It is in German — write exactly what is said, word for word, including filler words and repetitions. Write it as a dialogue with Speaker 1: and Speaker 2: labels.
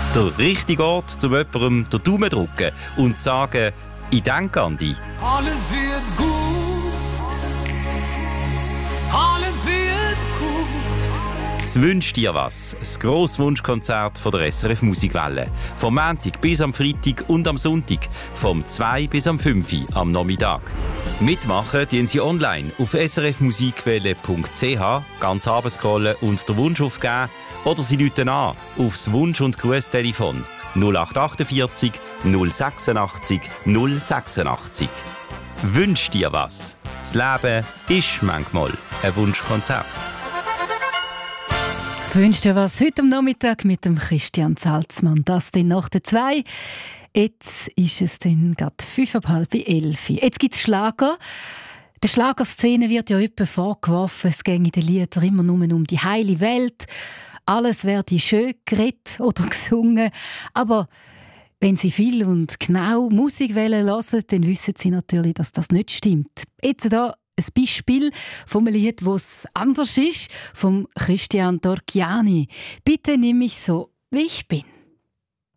Speaker 1: Der richtige Ort, um jemandem den Daumen zu drücken und zu sagen, ich denke an dich.
Speaker 2: Alles wird gut. Alles wird gut.
Speaker 1: Es wünscht dir was. Das grosse Wunschkonzert von der S R F Musikwelle. Vom Montag bis am Freitag und am Sonntag. Vom zwei bis am fünf am Nachmittag. Mitmachen tun Sie online auf s r f musikwelle punkt c h, ganz runterscrollen und den Wunsch aufgeben. Oder Sie rufen an aufs Wunsch- und Grußtelefon null acht achtundvierzig null sechsundachtzig null sechsundachtzig. Wünsch dir was. Das Leben ist manchmal ein Wunschkonzert.
Speaker 3: Es wünscht dir was heute am Nachmittag mit dem Christian Salzmann. Das dann nach der zwei. Jetzt ist es dann gerade fünf ab halb elf. Jetzt gibt es Schlager. Der Schlagerszene wird ja etwa vorgeworfen, es ginge in den Liedern immer nur um die heile Welt. Alles werde schön geredet oder gesungen. Aber wenn Sie viel und genau Musik hören, dann wissen Sie natürlich, dass das nicht stimmt. Jetzt da ein Beispiel von einem Lied, das es anders ist, vom Christian Torchiani. Bitte nimm mich so, wie ich bin.